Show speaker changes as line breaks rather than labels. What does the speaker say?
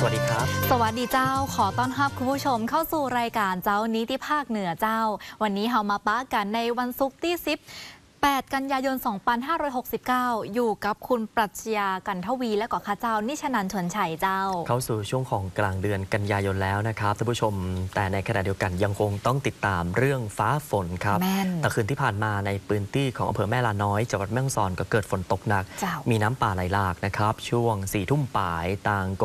วัสดีครับ
สวัสดีเจ้าขอต้อนรับคุณผู้ชมเข้าสู่รายการเจ้านิติภาคเหนือเจ้าวันนี้เฮามาป้ากันในวันศุกร์ที่8 กันยายน 2569 อยู่กับคุณปรัชญากันทวีและก็ข้าเจ้านิชนันท์ชวนชัยเจ้า
เข้าสู่ช่วงของกลางเดือนกันยายนแล้วนะครับท่านผู้ชมแต่ในขณะเดียวกันยังคงต้องติดตามเรื่องฟ้าฝนครับแต่คืนที่ผ่านมาในพื้นที่ของอำเภอแม่ลาน้อยจังหวัดแม่ฮ่องสอนก็เกิดฝนตกหนักมีน้ำป่าไหลหลากนะครับช่วง4 ทุ่มป่ายต่าง